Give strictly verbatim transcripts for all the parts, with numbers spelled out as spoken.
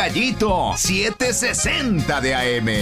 Gallito, setecientos sesenta de A M.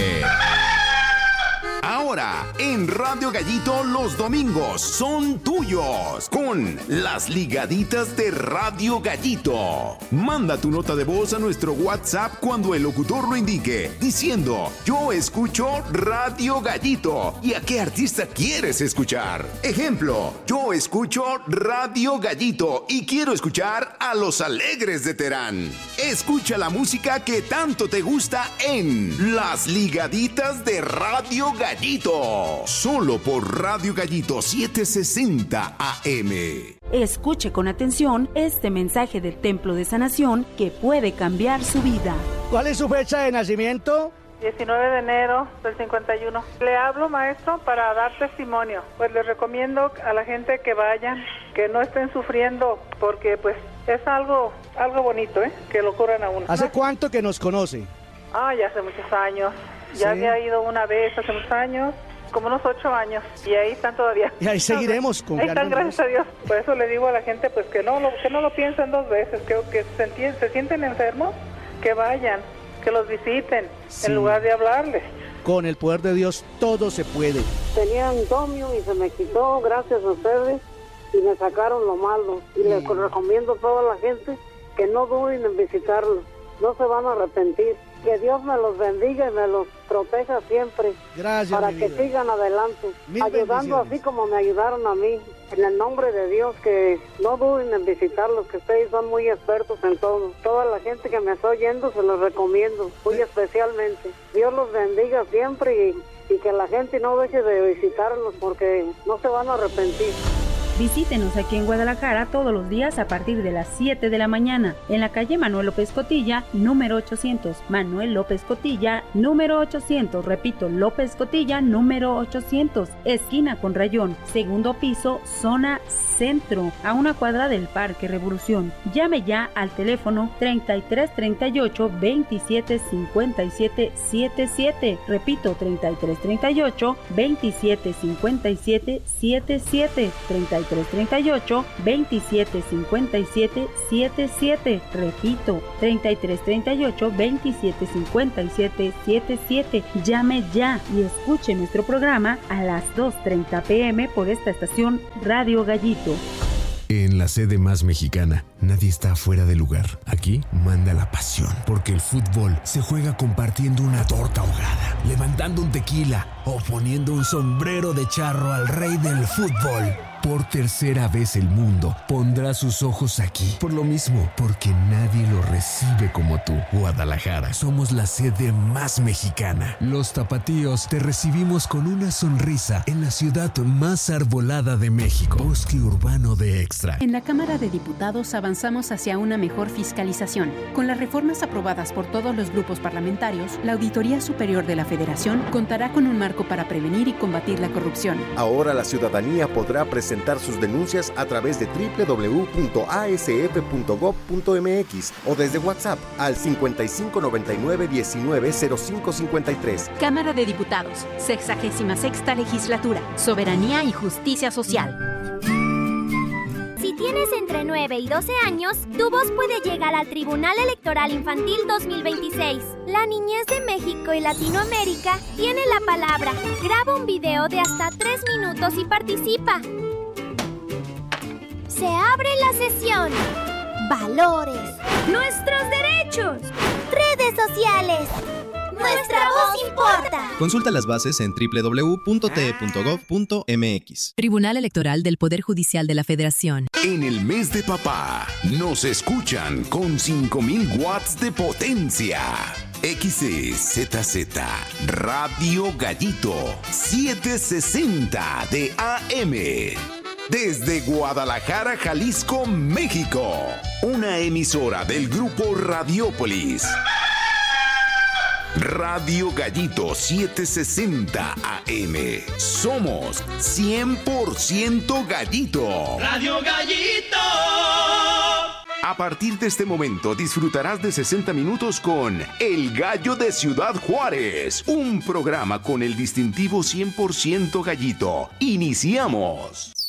Ahora, en Radio Gallito, los domingos son tuyos con las ligaditas de Radio Gallito. Manda tu nota de voz a nuestro WhatsApp cuando el locutor lo indique, diciendo: yo escucho Radio Gallito. ¿Y a qué artista quieres escuchar? Ejemplo: yo escucho Radio Gallito y quiero escuchar a Los Alegres de Terán. Escucha la música que tanto te gusta en las ligaditas de Radio Gallito. Solo por Radio Gallito setecientos sesenta A M. Escuche con atención este mensaje del Templo de Sanación que puede cambiar su vida. ¿Cuál es su fecha de nacimiento? diecinueve de enero del cincuenta y uno. Le hablo, maestro, para dar testimonio. Pues les recomiendo a la gente que vayan, que no estén sufriendo, porque pues es algo algo bonito, ¿eh? Que lo curan a uno. ¿Hace ¿No? cuánto que nos conoce? Ah, ya hace muchos años. Ya ¿Sí? había ido una vez hace muchos años, como unos ocho años, y ahí están todavía. Y ahí seguiremos con Ahí están, gracias a Dios. Por eso le digo a la gente pues que no lo, que no lo piensen dos veces, que, que se, se sienten enfermos, que vayan, que los visiten, sí, en lugar de hablarles. Con el poder de Dios todo se puede. Tenía insomnio y se me quitó gracias a ustedes y me sacaron lo malo. Y mm. les recomiendo a toda la gente que no duden en visitarlos, no se van a arrepentir. Que Dios me los bendiga y me los proteja siempre. Gracias, para que vida. sigan adelante, Mil ayudando así como me ayudaron a mí. En el nombre de Dios, que no duden en visitarlos, que ustedes son muy expertos en todo. Toda la gente que me está oyendo se los recomiendo, muy sí. especialmente. Dios los bendiga siempre y, y que la gente no deje de visitarlos porque no se van a arrepentir. Visítenos aquí en Guadalajara todos los días a partir de las siete de la mañana, en la calle Manuel López Cotilla, número ochocientos. Manuel López Cotilla, número ochocientos. Repito, López Cotilla, número ochocientos. Esquina con Rayón, segundo piso, zona centro, a una cuadra del Parque Revolución. Llame ya al teléfono treinta y tres treinta y ocho veintisiete cincuenta y siete setenta y siete. Repito, treinta y tres treinta y ocho veintisiete cincuenta y siete setenta y siete. treinta y tres treinta y ocho veintisiete cincuenta y siete setenta y siete. Repito, treinta y tres treinta y ocho veintisiete cincuenta y siete setenta y siete. Llame ya y escuche nuestro programa a las dos treinta pm por esta estación Radio Gallito. En la sede más mexicana, nadie está fuera de lugar. Aquí manda la pasión, porque el fútbol se juega compartiendo una torta ahogada, levantando un tequila o poniendo un sombrero de charro al rey del fútbol. Por tercera vez el mundo pondrá sus ojos aquí. Por lo mismo, porque nadie lo recibe como tú. Guadalajara, somos la sede más mexicana. Los tapatíos te recibimos con una sonrisa en la ciudad más arbolada de México. Bosque urbano de Extra. En la Cámara de Diputados avanzamos hacia una mejor fiscalización. Con las reformas aprobadas por todos los grupos parlamentarios, la Auditoría Superior de la Federación contará con un marco para prevenir y combatir la corrupción. Ahora la ciudadanía podrá presentar presentar sus denuncias a través de doble u doble u doble u punto a s f punto gob punto m x o desde WhatsApp al cincuenta y cinco noventa y nueve diecinueve cero cinco cincuenta y tres. Cámara de Diputados, sexagésima sexta legislatura, soberanía y justicia social. Si tienes entre nueve y doce años, tu voz puede llegar al Tribunal Electoral Infantil dos mil veintiséis. La niñez de México y Latinoamérica tiene la palabra. Graba un video de hasta tres minutos y participa. Se abre la sesión. Valores. Nuestros derechos. Redes sociales. Nuestra voz importa. Consulta las bases en doble u doble u doble u punto t e punto gob punto m x. Tribunal Electoral del Poder Judicial de la Federación. En el mes de papá, nos escuchan con cinco mil watts de potencia. X E Z Z Radio Gallito setecientos sesenta de A M. Desde Guadalajara, Jalisco, México. Una emisora del grupo Radiópolis. Radio Gallito setecientos sesenta A M. Somos cien por ciento Gallito. Radio Gallito. A partir de este momento disfrutarás de sesenta minutos con El Gallo de Ciudad Juárez, un programa con el distintivo cien por ciento Gallito. Iniciamos.